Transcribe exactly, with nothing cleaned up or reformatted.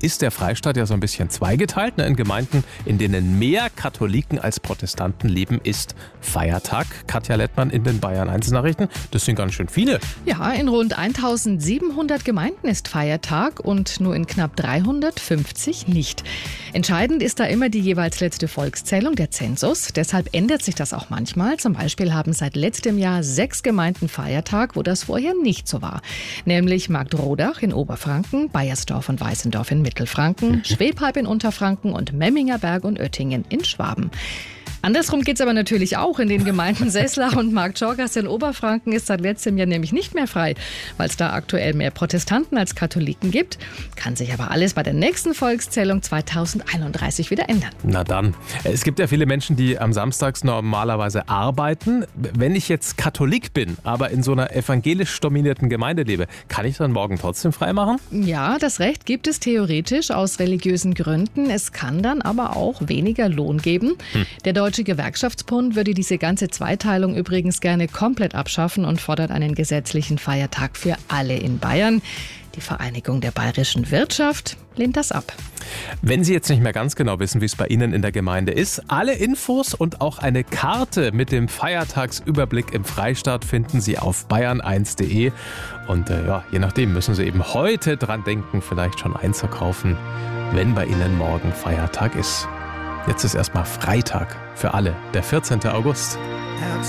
ist der Freistaat ja so ein bisschen zweigeteilt. In Gemeinden, in denen mehr Katholiken als Protestanten leben, ist Feiertag. Katja Lettmann in den Bayern eins Nachrichten. Das sind ganz schön viele. Ja, in rund eintausendsiebenhundert Gemeinden ist Feiertag und nur in knapp dreihundertfünfzig nicht. Entscheidend ist da immer die jeweils letzte Volkszählung, der Zensus. Deshalb ändert sich das auch manchmal. Zum Beispiel haben seit letztem Jahr sechs Gemeinden Feiertag, wo das vorher nicht so war. Nämlich Marktrodach in Oberfranken, Baiersdorf und Weißendorf in Mittelfranken, Schwebhalb in Unterfranken und Memmingerberg und Oettingen in Schwaben. Andersrum geht es aber natürlich auch. In den Gemeinden Sesslach und Marktschorgast in Oberfranken ist seit letztem Jahr nämlich nicht mehr frei, weil es da aktuell mehr Protestanten als Katholiken gibt. Kann sich aber alles bei der nächsten Volkszählung zweitausendeinunddreißig wieder ändern. Na dann. Es gibt ja viele Menschen, die am Samstags normalerweise arbeiten. Wenn ich jetzt Katholik bin, aber in so einer evangelisch dominierten Gemeinde lebe, kann ich dann morgen trotzdem frei machen? Ja, das Recht gibt es theoretisch aus religiösen Gründen. Es kann dann aber auch weniger Lohn geben. Hm. Der Deutsche Gewerkschaftsbund würde diese ganze Zweiteilung übrigens gerne komplett abschaffen und fordert einen gesetzlichen Feiertag für alle in Bayern. Die Vereinigung der bayerischen Wirtschaft lehnt das ab. Wenn Sie jetzt nicht mehr ganz genau wissen, wie es bei Ihnen in der Gemeinde ist, alle Infos und auch eine Karte mit dem Feiertagsüberblick im Freistaat finden Sie auf bayern eins punkt de. Und äh, ja, je nachdem müssen Sie eben heute dran denken, vielleicht schon einzukaufen, wenn bei Ihnen morgen Feiertag ist. Jetzt ist erstmal Freitag für alle, der vierzehnten August.